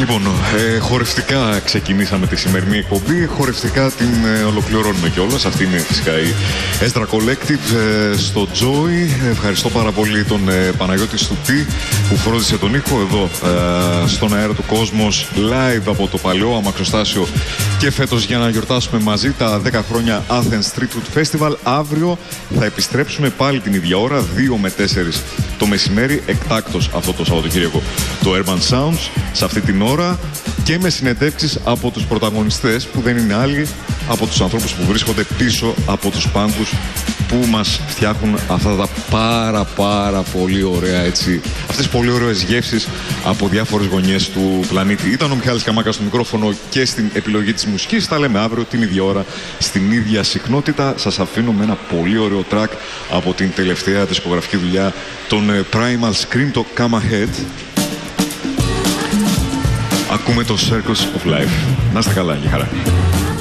Λοιπόν, χορευτικά ξεκινήσαμε τη σημερινή εκπομπή, χορευτικά την ολοκληρώνουμε κιόλας. Αυτή είναι φυσικά η Ezra Collective στο Joy. Ευχαριστώ πάρα πολύ τον Παναγιώτη Στουτή που φρόντισε τον ήχο εδώ στον αέρα του Κόσμος, live από το παλαιό αμαξοστάσιο και φέτος για να γιορτάσουμε μαζί τα 10 χρόνια Athens Street Food Festival. Αύριο θα επιστρέψουμε πάλι την ίδια ώρα, 2 με 4 το μεσημέρι, εκτάκτος αυτό το Σαββατοκύριακο, το Urban Sounds, σε αυτή την ώρα και με συνεντεύξεις από τους πρωταγωνιστές που δεν είναι άλλοι από τους ανθρώπους που βρίσκονται πίσω από τους πάγκους που μας φτιάχνουν αυτά τα πάρα πολύ ωραία, έτσι, αυτές τις πολύ ωραίες γεύσεις από διάφορες γωνιές του πλανήτη. Ήταν ο Μιχάλης Καμάκας στο μικρόφωνο και στην επιλογή της μουσικής. Τα λέμε αύριο την ίδια ώρα στην ίδια συχνότητα. Σας αφήνω με ένα πολύ ωραίο track από την τελευταία δισκογραφική δουλειά των Primal Scream, το Come Ahead. Ακούμε το Circles of Life. Να είστε καλά, για χαρά.